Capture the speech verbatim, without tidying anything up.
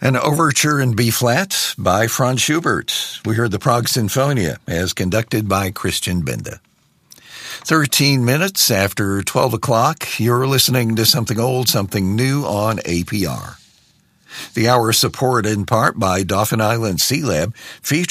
An overture in B-flat by Franz Schubert. We heard the Prague Sinfonia as conducted by Christian Benda. Thirteen minutes after twelve o'clock, you're listening to Something Old, Something New on A P R. The hour supported in part by Dauphin Island Sea Lab, featuring